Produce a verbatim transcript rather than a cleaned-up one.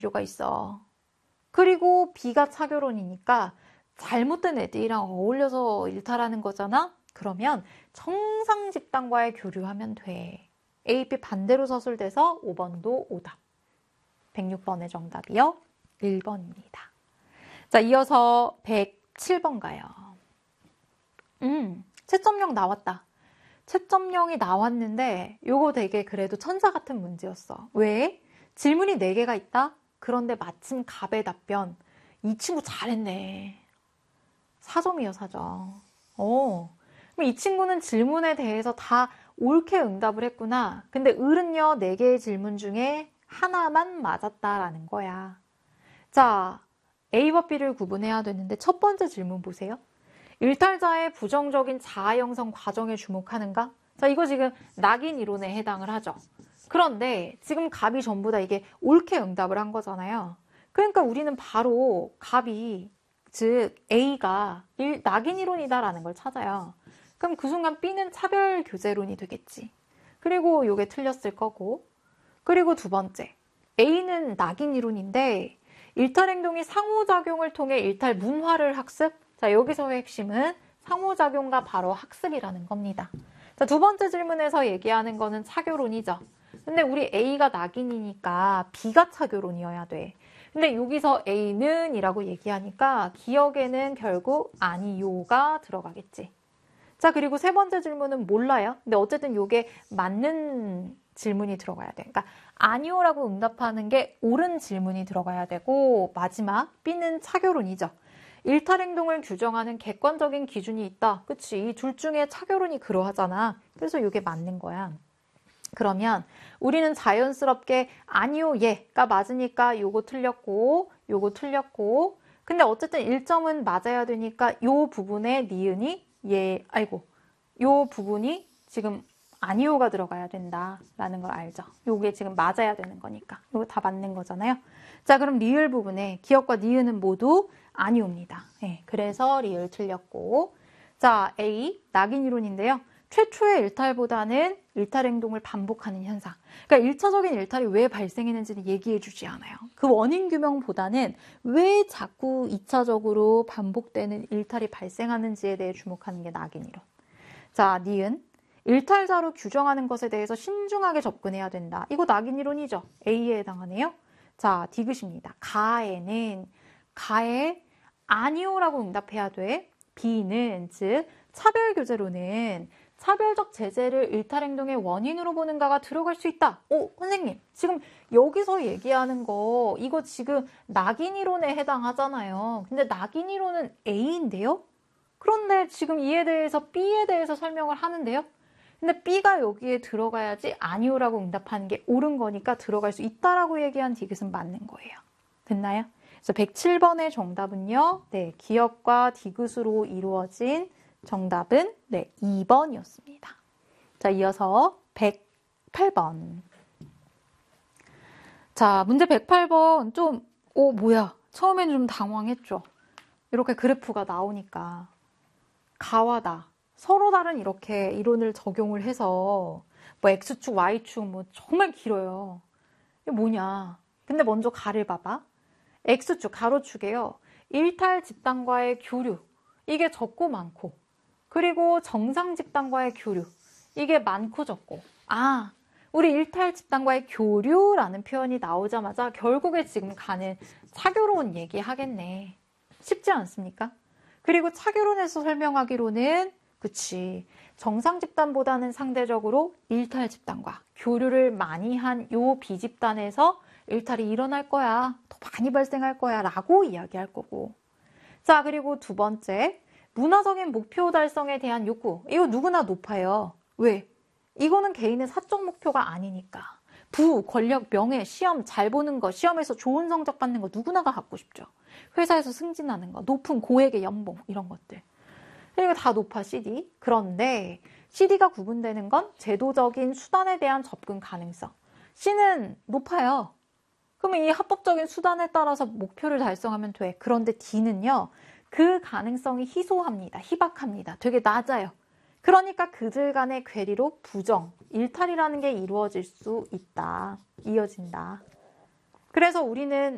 필요가 있어. 그리고 B가 차교론이니까 잘못된 애들이랑 어울려서 일탈하는 거잖아? 그러면 정상 집단과의 교류하면 돼. A, B 반대로 서술돼서 오 번도 오답. 백육 번의 정답이요. 일 번입니다. 자, 이어서 백칠 번 가요. 음, 채점령 나왔다. 채점령이 나왔는데 요거 되게 그래도 천사 같은 문제였어. 왜? 질문이 네 개가 있다? 그런데 마침 갑의 답변. 이 친구 잘했네. 사 점이요, 사 점. 어. 그럼 이 친구는 질문에 대해서 다 옳게 응답을 했구나. 근데 을은요, 네 개의 질문 중에 하나만 맞았다라는 거야. 자, A와 B를 구분해야 되는데 첫 번째 질문 보세요. 일탈자의 부정적인 자아 형성 과정에 주목하는가? 자, 이거 지금 낙인 이론에 해당을 하죠. 그런데 지금 갑이 전부 다 이게 옳게 응답을 한 거잖아요. 그러니까 우리는 바로 갑이, 즉 A가 일, 낙인 이론이다라는 걸 찾아요. 그럼 그 순간 B는 차별 교제론이 되겠지. 그리고 이게 틀렸을 거고. 그리고 두 번째, A는 낙인 이론인데 일탈 행동이 상호작용을 통해 일탈 문화를 학습? 자, 여기서의 핵심은 상호작용과 바로 학습이라는 겁니다. 자, 두 번째 질문에서 얘기하는 거는 차교론이죠. 근데 우리 A가 낙인이니까 B가 차교론이어야 돼. 근데 여기서 A는 이라고 얘기하니까 기억에는 결국 아니요가 들어가겠지. 자, 그리고 세 번째 질문은 몰라요. 근데 어쨌든 이게 맞는 질문이 들어가야 돼. 그러니까 아니요라고 응답하는 게 옳은 질문이 들어가야 되고, 마지막 B는 차교론이죠. 일탈 행동을 규정하는 객관적인 기준이 있다. 그치? 이 둘 중에 차교론이 그러하잖아. 그래서 이게 맞는 거야. 그러면 우리는 자연스럽게 아니요, 예가 맞으니까 요거 틀렸고, 요거 틀렸고, 근데 어쨌든 일 점은 맞아야 되니까 요 부분에 니은이 예, 아이고, 요 부분이 지금 아니요가 들어가야 된다라는 걸 알죠. 요게 지금 맞아야 되는 거니까. 요거 다 맞는 거잖아요. 자, 그럼 리을 부분에 기억과 니은은 모두 아니오입니다. 네, 그래서 리을 틀렸고. 자, A, 낙인 이론인데요. 최초의 일탈보다는 일탈 행동을 반복하는 현상. 그러니까 일차적인 일탈이 왜 발생했는지는 얘기해 주지 않아요. 그 원인 규명보다는 왜 자꾸 이차적으로 반복되는 일탈이 발생하는지에 대해 주목하는 게 낙인 이론. 자, 니은. 일탈자로 규정하는 것에 대해서 신중하게 접근해야 된다. 이거 낙인 이론이죠. A에 해당하네요. 자, 디귿입니다. 가에는 가에 아니오라고 응답해야 돼. B는 즉 차별교제로는 차별적 제재를 일탈 행동의 원인으로 보는가가 들어갈 수 있다. 오, 선생님, 지금 여기서 얘기하는 거 이거 지금 낙인 이론에 해당하잖아요. 근데 낙인 이론은 A인데요? 그런데 지금 이에 대해서 B에 대해서 설명을 하는데요? 근데 B가 여기에 들어가야지 아니오라고 응답하는 게 옳은 거니까 들어갈 수 있다라고 얘기한 디귿은 맞는 거예요. 됐나요? 그래서 백칠 번의 정답은요. 네, 기억과 디귿으로 이루어진 정답은 네, 이 번이었습니다. 자, 이어서 백팔 번. 자, 문제 백팔 번 좀, 오, 뭐야. 처음엔 좀 당황했죠. 이렇게 그래프가 나오니까. 가와 나. 서로 다른 이렇게 이론을 적용을 해서 뭐 X축, Y축 뭐 정말 길어요. 이게 뭐냐. 근데 먼저 가를 봐봐. X축, 가로축에요. 일탈 집단과의 교류. 이게 적고 많고. 그리고 정상 집단과의 교류. 이게 많고 적고. 아, 우리 일탈 집단과의 교류라는 표현이 나오자마자 결국에 지금 가는 차교론 얘기하겠네. 쉽지 않습니까? 그리고 차교론에서 설명하기로는 그치. 정상 집단보다는 상대적으로 일탈 집단과 교류를 많이 한 요 B집단에서 일탈이 일어날 거야. 더 많이 발생할 거야. 라고 이야기할 거고. 자, 그리고 두 번째. 문화적인 목표 달성에 대한 욕구. 이거 누구나 높아요. 왜? 이거는 개인의 사적 목표가 아니니까. 부, 권력, 명예, 시험 잘 보는 거, 시험에서 좋은 성적 받는 거 누구나가 갖고 싶죠. 회사에서 승진하는 거, 높은 고액의 연봉 이런 것들. 이거 다 높아, 씨디. 그런데 씨디가 구분되는 건 제도적인 수단에 대한 접근 가능성. C는 높아요. 그러면 이 합법적인 수단에 따라서 목표를 달성하면 돼. 그런데 D는요. 그 가능성이 희소합니다. 희박합니다. 되게 낮아요. 그러니까 그들 간의 괴리로 부정, 일탈이라는 게 이루어질 수 있다. 이어진다. 그래서 우리는